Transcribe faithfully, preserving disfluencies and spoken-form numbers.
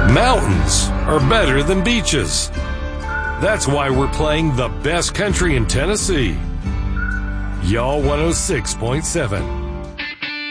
Mountains are better than beaches. That's why we're playing the best country in Tennessee. Y'all one oh six point seven.